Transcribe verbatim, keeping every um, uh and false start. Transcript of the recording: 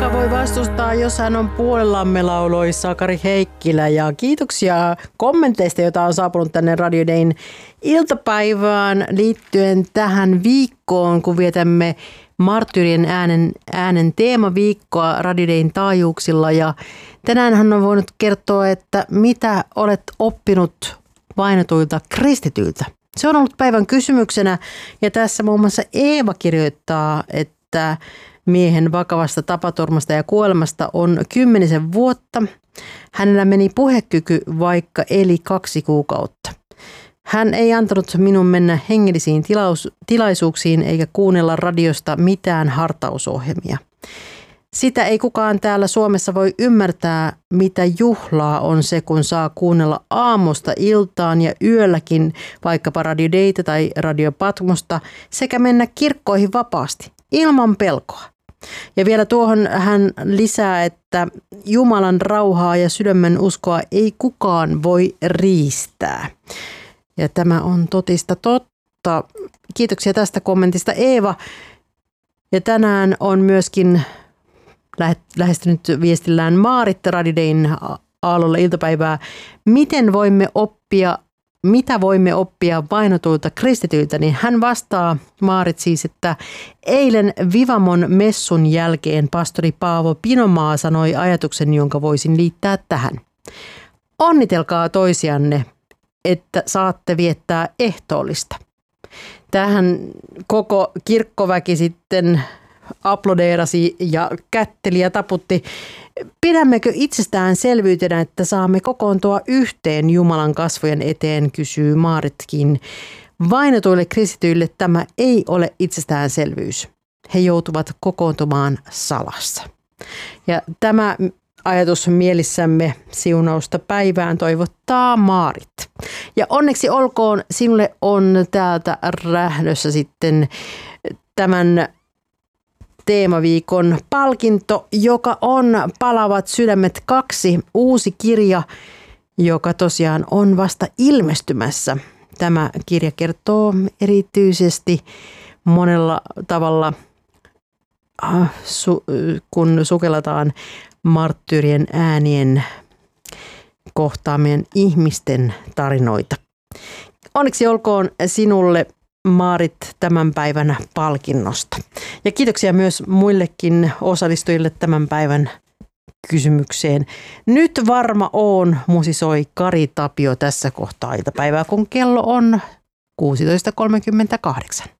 kuka voi vastustaa, jos hän on puolellamme, lauloi Sakari Heikkilä. Ja kiitoksia kommenteista, joita on saapunut tänne Radio Dayn iltapäivään liittyen tähän viikkoon, kun vietämme Marttyyrien äänen, äänen teemaviikkoa Radio Dayn taajuuksilla. Ja tänään hän on voinut kertoa, että mitä olet oppinut vainotuilta kristityiltä. Se on ollut päivän kysymyksenä ja tässä muun muassa Eeva kirjoittaa, että miehen vakavasta tapaturmasta ja kuolemasta on kymmenisen vuotta. Hänellä meni puhekyky, vaikka eli kaksi kuukautta. Hän ei antanut minun mennä hengellisiin tilaus, tilaisuuksiin eikä kuunnella radiosta mitään hartausohjelmia. Sitä ei kukaan täällä Suomessa voi ymmärtää, mitä juhlaa on se, kun saa kuunnella aamusta iltaan ja yölläkin vaikkapa Radio Daytä tai Radio Patmosta sekä mennä kirkkoihin vapaasti, ilman pelkoa. Ja vielä tuohon hän lisää, että Jumalan rauhaa ja sydämen uskoa ei kukaan voi riistää. Ja tämä on totista totta. Kiitoksia tästä kommentista, Eeva. Ja tänään on myöskin lähestynyt viestillään Maarit Radio Dayn aallolla iltapäivää. Miten voimme oppia, mitä voimme oppia vainotuilta kristityiltä? Niin hän vastaa, Maarit siis, että eilen Vivamon messun jälkeen pastori Paavo Pinomaa sanoi ajatuksen, jonka voisin liittää tähän. Onnitelkaa toisianne, että saatte viettää ehtoollista. Tähän koko kirkkoväki sitten aplodeerasi ja kätteli ja taputti. Pidämmekö itsestäänselvyytenä, että saamme kokoontua yhteen Jumalan kasvojen eteen, kysyy Maaritkin. Vainotuille kristityille tämä ei ole itsestäänselvyys. He joutuvat kokoontumaan salassa. Ja tämä ajatus mielissämme siunausta päivään toivottaa Maarit. Ja onneksi olkoon, sinulle on täältä Rähdössä sitten tämän teemaviikon palkinto, joka on Palavat sydämet kaksi, uusi kirja, joka tosiaan on vasta ilmestymässä. Tämä kirja kertoo erityisesti monella tavalla, kun sukelletaan marttyyrien äänien kohtaamien ihmisten tarinoita. Onneksi olkoon sinulle, Maarit, tämän päivän palkinnosta. Ja kiitoksia myös muillekin osallistujille tämän päivän kysymykseen. Nyt varma on, musisoi Kari Tapio tässä kohtaa iltapäivää, kun kello on kuusitoista kolmekymmentäkahdeksan.